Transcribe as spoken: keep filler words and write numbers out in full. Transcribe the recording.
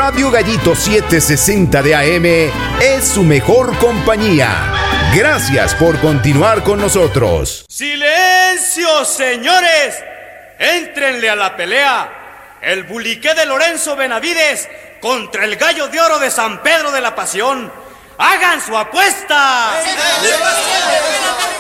Radio Gallito setecientos sesenta de A M es su mejor compañía. Gracias por continuar con nosotros. ¡Silencio, señores! ¡Éntrenle a la pelea! El buliqué de Lorenzo Benavides contra el gallo de oro de San Pedro de la Pasión. ¡Hagan su apuesta!